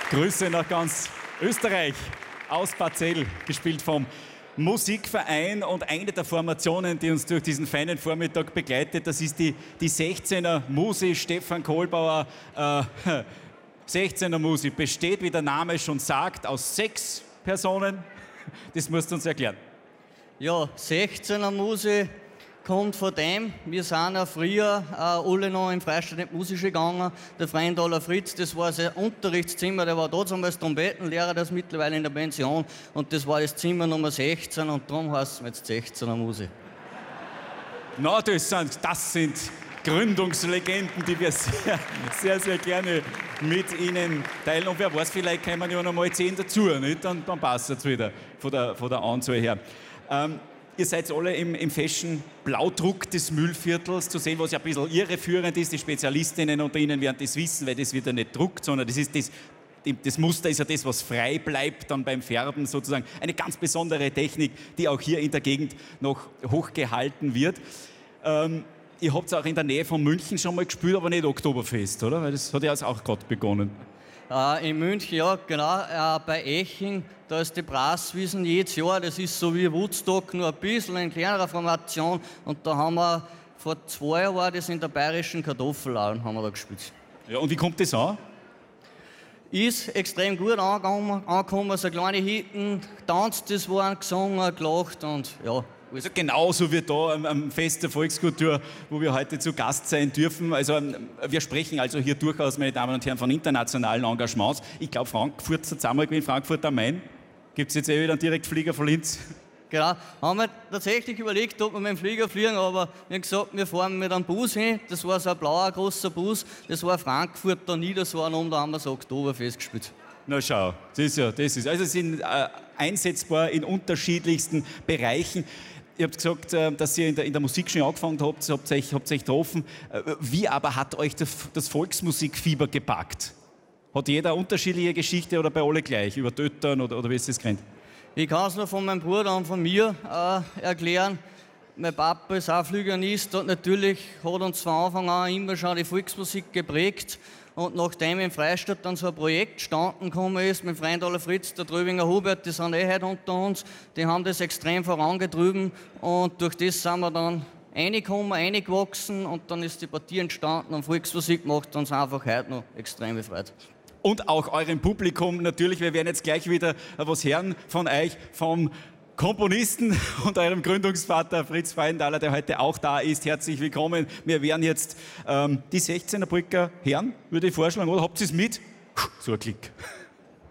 Grüße nach ganz Österreich, aus Parzell, gespielt vom Musikverein, und eine der Formationen, die uns durch diesen feinen Vormittag begleitet, das ist die 16er Musi, Stefan Kohlbauer. 16er Musi besteht, wie der Name schon sagt, aus 6 Personen. Das musst du uns erklären. Ja, 16er Musi kommt von dem, wir sind ja früher alle noch im Freistaat in die Musische gegangen. Der Freindaler Fritz, das war sein Unterrichtszimmer, der war damals Trompetenlehrer, der ist mittlerweile in der Pension. Und das war das Zimmer Nummer 16 und darum heißt es jetzt 16er Musi. Na, das sind Gründungslegenden, die wir sehr gerne mit Ihnen teilen. Und wer weiß, vielleicht kommen ja noch mal 10 dazu, nicht? Dann passt es wieder von der Anzahl her. Ihr seid alle im Fashion-Blaudruck des Mühlviertels zu sehen, was ja ein bisschen irreführend ist. Die Spezialistinnen unter Ihnen werden das wissen, weil das wird ja nicht druckt, sondern das Muster ist ja das, was frei bleibt dann beim Färben sozusagen. Eine ganz besondere Technik, die auch hier in der Gegend noch hochgehalten wird. Ihr habt es auch in der Nähe von München schon mal gespielt, aber nicht Oktoberfest, oder? Weil das hat ja auch gerade begonnen. In München, ja, genau. Bei Eching, da ist die Brasswiesen jedes Jahr. Das ist so wie Woodstock, nur ein bisschen in kleinerer Formation. Und da haben wir, vor 2 Jahren war das in der bayerischen Kartoffelalm, haben wir da gespielt. Ja, und wie kommt das an? Ist extrem gut angekommen, so kleine Hitten, tanzt, das waren gesungen, gelacht und ja. Also genauso wie da am Fest der Volkskultur, wo wir heute zu Gast sein dürfen. Also wir sprechen also hier durchaus, meine Damen und Herren, von internationalen Engagements. Ich glaube, Frankfurt hat es einmal gewesen, Frankfurt am Main. Gibt es jetzt wieder einen Direktflieger von Linz? Genau, haben wir tatsächlich überlegt, ob wir mit dem Flieger fliegen, aber wir haben gesagt, wir fahren mit einem Bus hin. Das war so ein blauer, großer Bus. Das war Frankfurt, da Niedersachsen, und da haben wir so Oktoberfest gespielt. Na schau, das ist. Also sie sind einsetzbar in unterschiedlichsten Bereichen. Ihr habt gesagt, dass ihr in der Musik schon angefangen habt, habt euch getroffen. Wie aber hat euch das Volksmusikfieber gepackt? Hat jeder eine unterschiedliche Geschichte oder bei alle gleich? Über Tötern oder wie ist das gemeint? Ich kann es nur von meinem Bruder und von mir erklären. Mein Papa ist auch Flügelist und natürlich hat uns von Anfang an immer schon die Volksmusik geprägt. Und nachdem im Freistaat dann so ein Projekt gestanden gekommen ist, mit Freindaler Fritz, der Tröbinger Hubert, die sind heute unter uns, die haben das extrem vorangetrieben und durch das sind wir dann reingewachsen und dann ist die Partie entstanden und Volksmusik macht uns einfach heute noch extrem befreit. Und auch eurem Publikum natürlich, wir werden jetzt gleich wieder was hören von euch, vom Komponisten und eurem Gründungsvater Fritz Freindaler, der heute auch da ist. Herzlich willkommen. Wir werden jetzt die 16er Brücker hören, würde ich vorschlagen, oder habt ihr es mit? So ein Klick.